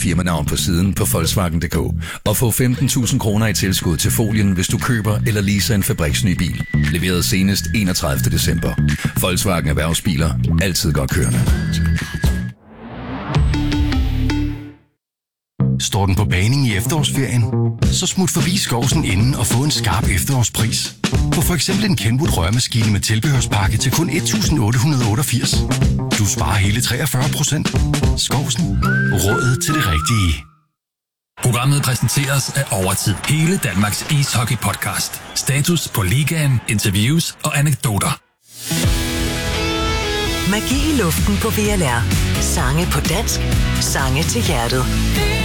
firmanavn på siden på Volkswagen.dk og få 15.000 kroner i tilskud til folien, hvis du køber eller leaser en fabriksny bil. Leveret senest 31. december. Volkswagen Erhvervsbiler. Altid godt kørende. Står den på baning i efterårsferien? Så smut forbi Skovsen inden og få en skarp efterårspris. Få for eksempel en Kenwood rørmaskine med tilbehørspakke til kun 1.888. Du sparer hele 43%. Skovsen. Rådet til det rigtige. Programmet præsenteres af Overtid. Hele Danmarks ishockey-podcast. Status på ligaen, interviews og anekdoter. Magi i luften på VLR. Sange på dansk. Sange til hjertet.